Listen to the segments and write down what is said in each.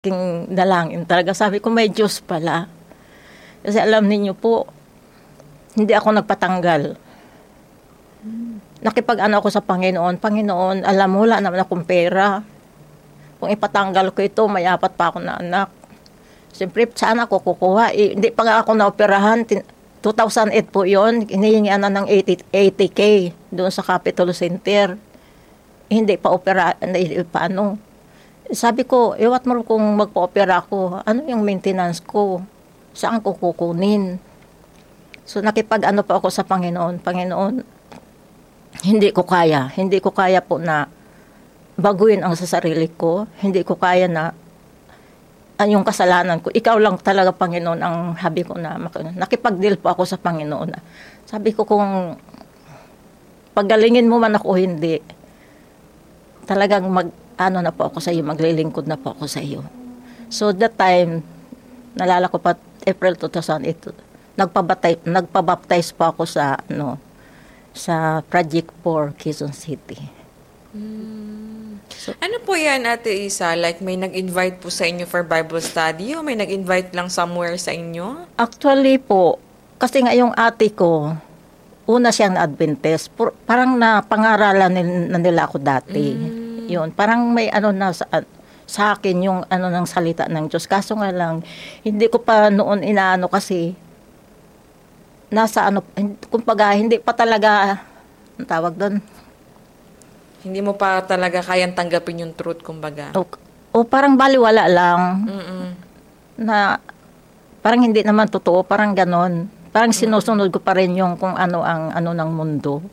King dalangin talaga. Sabi ko, may Diyos pala. Kasi alam niyo po, hindi ako nagpatanggal. Nakipag-ano ako sa Panginoon. Panginoon, alam mo, wala naman akong pera. Kung ipatanggal ko ito, may 4 pa ako na anak. Siyempre, saan ako kukuha? Hindi pa nga ako naoperahan. 2008 po yun. Hinihingian na ng 80K doon sa Capitol Center. Hindi pa opera, hindi pa ano. Sabi ko, what mo kung magpa-opera ako? Ano yung maintenance ko? Saan ko kukunin? So nakipag-ano pa ako sa Panginoon. Panginoon, hindi ko kaya. Hindi ko kaya po na baguhin ang sa sarili ko. Hindi ko kaya na yung kasalanan ko. Ikaw lang talaga, Panginoon, ang habi ko na nakipag-deal po ako sa Panginoon. Sabi ko, kung paggalingin mo man ako, hindi. Talagang ano na po ako sa iyo, maglilingkod na po ako sa iyo. So that time, nalala ko pa, April 2008, nagpabaptize po ako sa sa Project 4, Quezon City. So, ano po yan, Ate Isa? Like, may nag-invite po sa inyo for Bible study o may nag-invite lang somewhere sa inyo? Actually po, kasi nga yung ate ko, una siyang Adventist. Parang napangaralan na nila ako dati. Yun, parang may sa akin yung ng salita ng Diyos. Kaso nga lang, hindi ko pa noon inaano kasi nasa kumbaga, hindi pa talaga, ang tawag doon, hindi mo pa talaga kayang tanggapin yung truth, kumbaga. O parang baliwala lang. Na parang hindi naman totoo, parang ganon. Parang sinusunod ko pa rin yung kung ano ang ng mundo.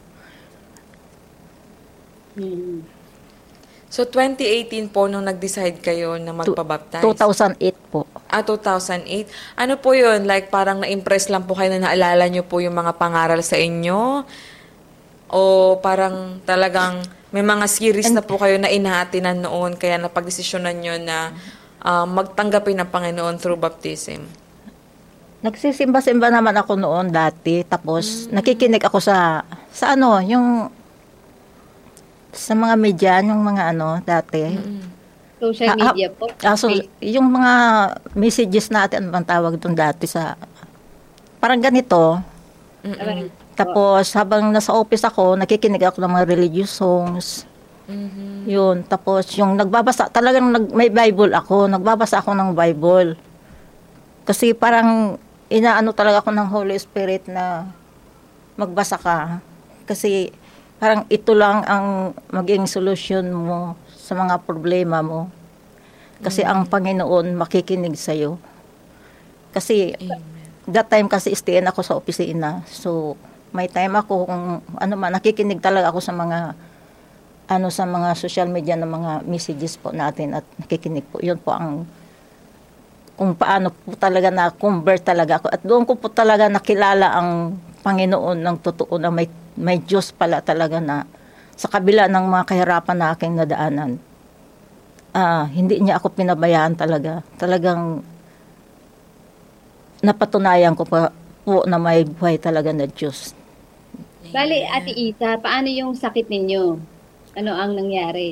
So, 2018 po nung nag-decide kayo na magpabaptize? 2008 po. 2008. Ano po yun? Like, parang na-impress lang po kayo na naalala nyo po yung mga pangaral sa inyo? O parang talagang may mga series na po kayo na inaatinan noon kaya napagdesisyonan nyo na magtanggapin ng Panginoon through baptism? Nagsisimba-simba naman ako noon dati. Tapos, nakikinig ako sa yung sa mga media, yung mga dati. Social media po? So, yung mga messages natin, ang tawag doon dati sa, parang ganito. Tapos, habang nasa office ako, nakikinig ako ng mga religious songs. Yun. Tapos, yung nagbabasa, talagang may Bible ako. Nagbabasa ako ng Bible. Kasi parang, inaano talaga ako ng Holy Spirit na magbasa ka. Kasi, parang ito lang ang maging solusyon mo sa mga problema mo. Kasi ang Panginoon makikinig sa'yo. Kasi, that time kasi stay ako sa opisina. So, may time ako kung nakikinig talaga ako sa mga sa mga social media ng mga messages po natin at nakikinig po. Yun po ang kung paano po talaga na-convert talaga ako. At doon ko po talaga nakilala ang Panginoon ng totoo na may Diyos pala talaga na sa kabila ng mga kahirapan na aking nadaanan. Hindi niya ako pinabayaan talaga. Talagang napatunayan ko po na may buhay talaga na Diyos. Bali, Ate Isa, paano yung sakit ninyo? Ano ang nangyari?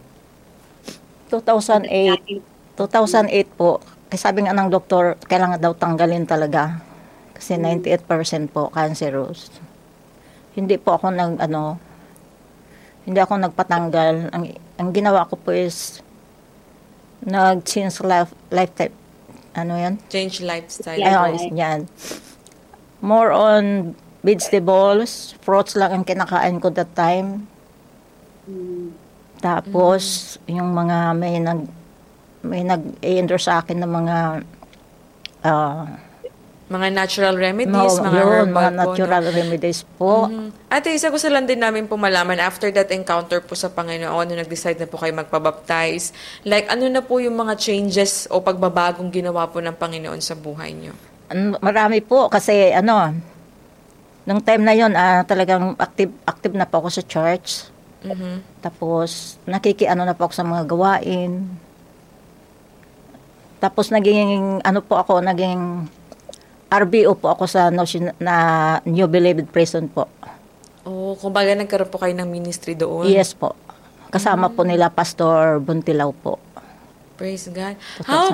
2008 po. Kasi sabi nga ng doktor, kailangan daw tanggalin talaga. Kasi 98% po cancerous. Hindi po ako hindi ako nagpatanggal. Ang ginawa ko po is nag-change lifetime. Ano yan? Change lifestyle. Yan. More on vegetables, fruits lang ang kinakain ko that time. Tapos, yung mga may nag-endorse sa akin ng mga natural remedies, mga herbal mga natural remedies po. Ate Isa, gusto lang din namin po malaman, after that encounter po sa Panginoon, nung nag-decide na po kayo magpabaptize, like ano na po yung mga changes o pagbabagong ginawa po ng Panginoon sa buhay niyo? Marami po kasi nung time na yon talagang active na po ako sa church. Tapos nakikiano na po ako sa mga gawain. Tapos naging RBO po ako sa New Believed Prison po. Kumbaga nagkaroon po kayo ng ministry doon? Yes po. Kasama po nila Pastor Buntilaw po. Praise God. How